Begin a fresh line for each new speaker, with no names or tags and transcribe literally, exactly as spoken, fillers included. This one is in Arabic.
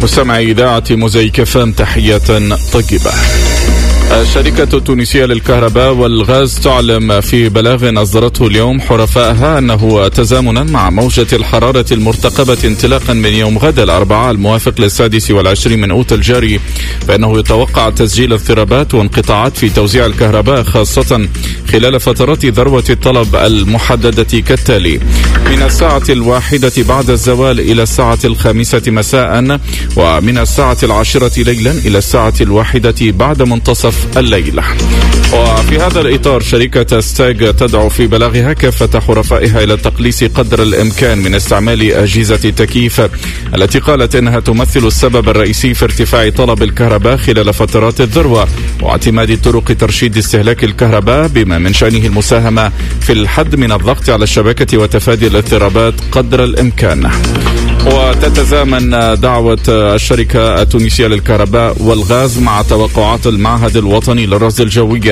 مستمعي إذاعة موزايك إف إم، تحية طيبة. الشركة التونسية للكهرباء والغاز تعلم في بلاغ أصدرته اليوم حرفائها أنه تزامنا مع موجة الحرارة المرتقبة انطلاقا من يوم غد الأربعاء الموافق للسادس والعشرين من أوت الجاري، فإنه يتوقع تسجيل اضطرابات وانقطاعات في توزيع الكهرباء، خاصة خلال فترات ذروة الطلب المحددة كالتالي: من الساعة الواحدة بعد الزوال إلى الساعة الخامسة مساء، ومن الساعة العاشرة ليلا إلى الساعة الواحدة بعد منتصف الليلة. وفي هذا الإطار شركة ستاغ تدعو في بلاغها كافة حرفائها إلى تقليص قدر الإمكان من استعمال أجهزة التكييف التي قالت إنها تمثل السبب الرئيسي في ارتفاع طلب الكهرباء خلال فترات الذروة، واعتماد طرق ترشيد استهلاك الكهرباء بما من شأنه المساهمة في الحد من الضغط على الشبكة وتفادي الاضطرابات قدر الإمكان. وتتزامن دعوة الشركة التونسية للكهرباء والغاز مع توقعات المعهد الوطني للرصد الجوي